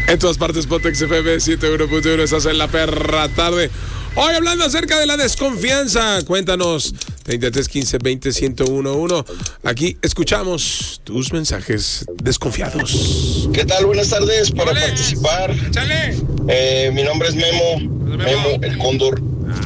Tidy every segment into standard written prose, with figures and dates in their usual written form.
En todas partes, Potex FM 101.1, estás en la perra tarde. Hoy hablando acerca de la desconfianza. Cuéntanos, 33 15 20 1011. Aquí escuchamos tus mensajes desconfiados. ¿Qué tal? Buenas tardes. Para ¡Ole! participar, ¡Échale! mi nombre es Memo el Cóndor.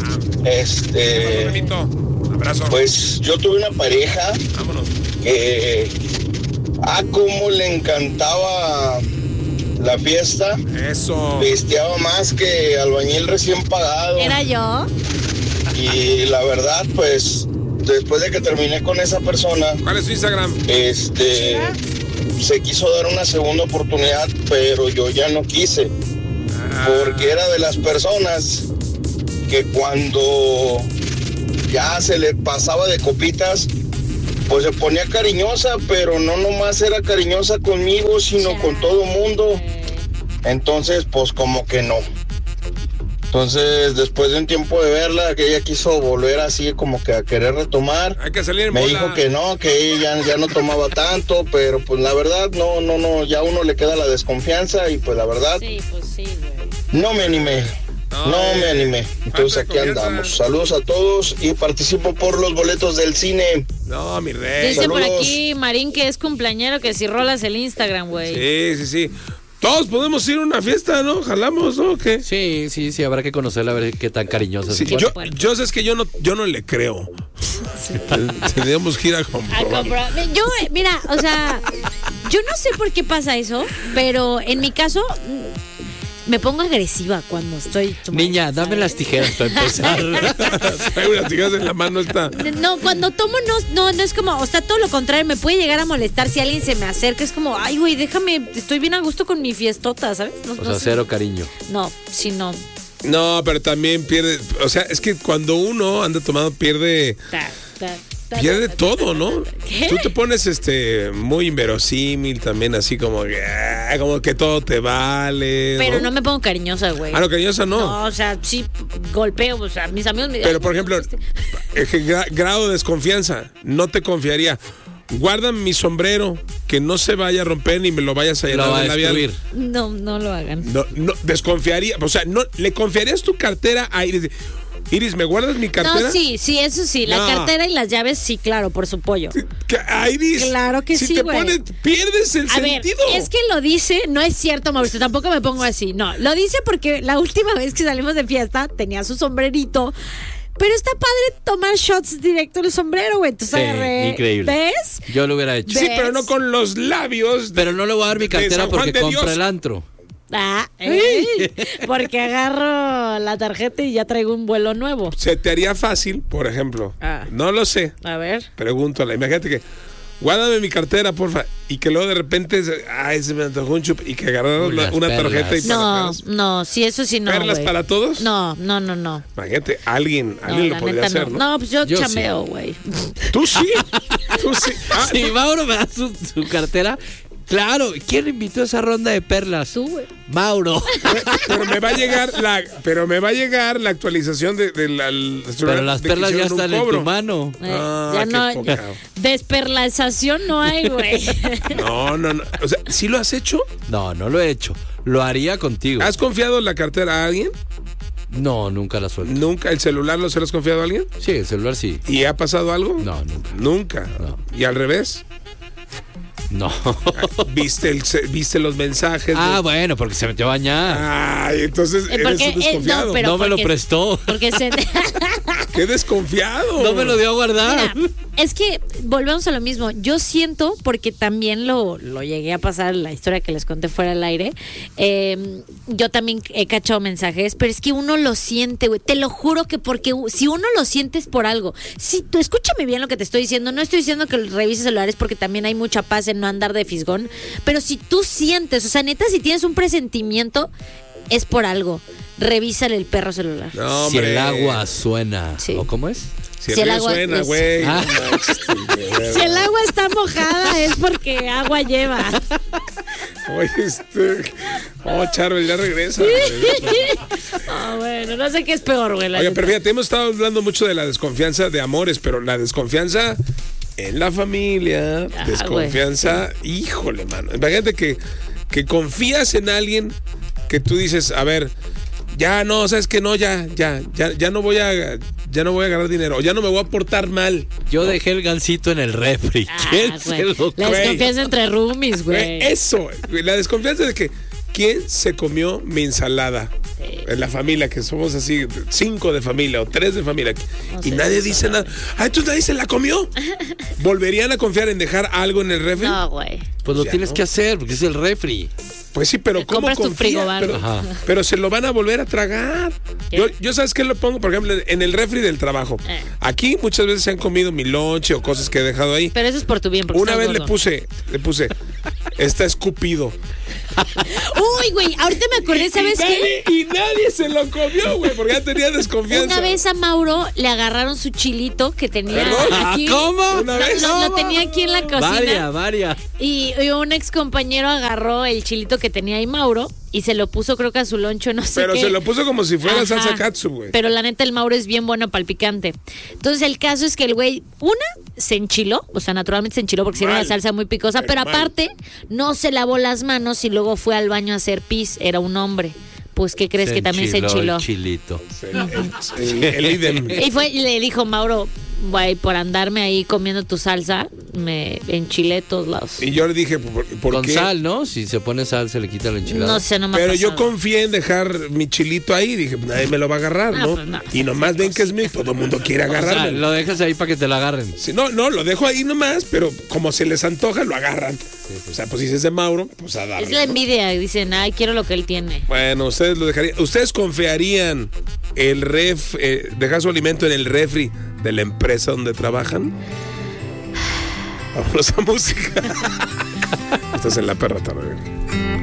Abrazo. Pues yo tuve una pareja Vámonos. que cómo le encantaba la fiesta. Eso. Pisteaba más que albañil recién pagado. ¿Era yo? Y la verdad, pues, después de que terminé con esa persona, ¿Cuál es su Instagram? se quiso dar una segunda oportunidad, pero yo ya no quise. Porque era de las personas que cuando ya se le pasaba de copitas, pues se ponía cariñosa, pero no nomás era cariñosa conmigo, sino con todo mundo. Entonces, pues como que no. Entonces, después de un tiempo de verla, que ella quiso volver así como que a querer retomar. Hay que salir en Me bola. dijo que no, que ella ya no tomaba tanto, pero pues la verdad, no, ya a uno le queda la desconfianza y pues la verdad, Sí, pues sí, güey. no me animé. No me animé. Entonces aquí confianza. andamos. Saludos a todos y participo por los boletos del cine. No, mi rey. Dice por Saludos. aquí Marín que es cumpleañero, que si rolas el Instagram, güey. Sí. Todos podemos ir a una fiesta, ¿no? Jalamos, ¿no? ¿Qué? Sí, habrá que conocerla a ver qué tan cariñosa Sí, es. yo sé que yo no le creo. Tendríamos que ir a A comprobar. comprar. Yo, mira, o sea, yo no sé por qué pasa eso, pero en mi caso me pongo agresiva cuando estoy tomando, Niña, dame ¿sabes? las tijeras para empezar. Traigo unas tijeras en la mano esta. No, cuando tomo no es como, o sea, todo lo contrario, me puede llegar a molestar si alguien se me acerca, es como, ay, güey, déjame, estoy bien a gusto con mi fiestota, ¿sabes? No, O no sea, sé. cero cariño. No, sí, no. No, pero también pierde. O sea, es que cuando uno anda tomado pierde todo, ¿no? ¿Qué? Tú te pones muy inverosímil también, así como que todo te vale. Pero no me pongo cariñosa, güey. Ah, no, cariñosa no. No, o sea, sí golpeo, o sea, mis amigos me Pero, por ejemplo, grado de desconfianza, no te confiaría. Guarda mi sombrero, que no se vaya a romper ni me lo vayas a Lo llenar va a de labial. destruir. No lo hagan. No, desconfiaría. O sea, no, ¿le confiarías tu cartera a Iris? Iris, ¿me guardas mi cartera? No, sí, eso sí. La No. cartera y las llaves, sí, claro, por su pollo. Iris. Claro que si sí, te güey. pones, pierdes el A ver, sentido. es que lo dice, no es cierto, Mauricio, tampoco me pongo así. No, lo dice porque la última vez que salimos de fiesta tenía su sombrerito. Pero está padre tomar shots directo en el sombrero, güey. Entonces Sí, agarré. increíble. ¿Ves? Yo lo hubiera hecho. Sí, ¿ves? pero no con los labios. Pero no le voy a dar mi cartera San Juan porque de compra Dios. el antro. Porque agarro la tarjeta y ya traigo un vuelo nuevo. Se te haría fácil, por ejemplo. No lo sé. A ver. Pregúntale. Imagínate que, guárdame mi cartera, porfa. Y que luego de repente, se me antojó un chup. Y que agarraras Las una perlas. tarjeta y No, sí, eso sí no. ¿Perlas güey. para todos? No. Imagínate, alguien No, lo la podría neta hacer, ¿no? No, pues yo Yo sí. chambeo, güey. Tú sí. Si Mauro me da su cartera, claro, ¿quién invitó a esa ronda de perlas? Tú, güey. Mauro. Pero me va a llegar la actualización de la Pero las de que perlas ya hicieron un están en cobro. tu mano. Ya qué no. poca. Desperlazación no hay, güey. No. O sea, ¿sí lo has hecho? No lo he hecho. Lo haría contigo. ¿Has confiado la cartera a alguien? No, nunca la suelto. ¿Nunca? ¿El celular lo se lo has confiado a alguien? Sí, el celular sí. ¿Y ha pasado algo? No, nunca. Nunca. No. ¿Y al revés? No. ¿Viste los mensajes? Bueno, porque se metió a bañar. Ay, entonces eres porque, un desconfiado. pero No me lo porque- prestó. Porque se. ¡Qué desconfiado! No me lo dio a guardar. Mira, es que volvemos a lo mismo. Yo siento, porque también lo llegué a pasar, la historia que les conté fuera del aire. Yo también he cachado mensajes, pero es que uno lo siente, güey. Te lo juro que porque si uno lo siente es por algo. Si tú escúchame bien lo que te estoy diciendo, no estoy diciendo que revises celulares porque también hay mucha paz en no andar de fisgón, pero si tú sientes, o sea, neta, si tienes un presentimiento, es por algo. Revísale el perro celular. No, Si hombre. el agua suena. Sí. ¿O cómo es? Si Si el el río agua suena, es- güey. Ah. Si el agua está mojada es porque agua lleva. Oye, Charbel, ya regresa. Bueno, no sé qué es peor, güey. la Oye, neta. pero fíjate, hemos estado hablando mucho de la desconfianza de amores, pero la desconfianza en la familia, desconfianza, híjole, mano. Imagínate que que confías en alguien que tú dices, a ver, ya no, sabes que no, ya no voy a agarrar dinero, o ya no me voy a portar mal. Yo dejé el gansito en el refri. ¿Quién se lo La desconfianza entre roomies, güey. Eso, güey, la desconfianza de que ¿quién se comió mi ensalada? En la familia, que somos así, 5 de familia o 3 de familia. No y sé, nadie dice nada. ¿Entonces nadie se la comió? ¿Volverían a confiar en dejar algo en el refri? No, güey. Pues lo Ya, tienes ¿no? que hacer, porque es el refri. Pues sí, pero Te ¿cómo compras tu confía? frigobar. Pero se lo van a volver a tragar. Yo ¿sabes qué lo pongo? Por ejemplo, en el refri del trabajo. Aquí muchas veces se han comido mi lonche o cosas que he dejado ahí. Pero eso es por tu bien, porque Una estás vez le gordo. puse, está escupido. Uy, güey, ahorita me acordé, ¿sabes qué? Y nadie se lo comió, güey, porque ya tenía desconfianza. Una vez a Mauro le agarraron su chilito que tenía ¿Perdón? aquí. ¿Cómo? Una vez. Lo tenía aquí en la cocina. Varias. Y un ex compañero agarró el chilito que tenía ahí Mauro y se lo puso, creo que a su loncho, no sé Pero qué. se lo puso como si fuera Ajá. salsa katsu, güey. Pero la neta, el Mauro es bien bueno para el picante. Entonces, el caso es que el güey, se enchiló, o sea, naturalmente se enchiló porque si era una Mal. salsa muy picosa, pero Mal. aparte, no se lavó las manos y luego fue al baño a hacer pis. Era un hombre. Pues, ¿qué crees? Que también se enchiló. El chilito. El idem. Y le dijo, Mauro, güey, por andarme ahí comiendo tu salsa, me enchilé todos lados. Y yo le dije, ¿por Con qué? sal, ¿no? Si se pone sal, se le quita la enchilada. No sé, no me ha Pero yo pasado. confié en dejar mi chilito ahí. Dije, nadie me lo va a agarrar, Ah, ¿no? pues no. Y nomás ven que es mío, todo el mundo quiere O sea, agarrarme. lo dejas ahí para que te la agarren. Sí, no, lo dejo ahí nomás, pero como se les antoja, lo agarran. O sea, pues si es de Mauro, pues a darle. Es la envidia, dicen, ay, quiero lo que él tiene. Bueno, ustedes lo dejarían. ¿Ustedes confiarían dejar su alimento en el refri de la empresa donde trabajan? Vámonos a música. Estás en La Perra Tarde.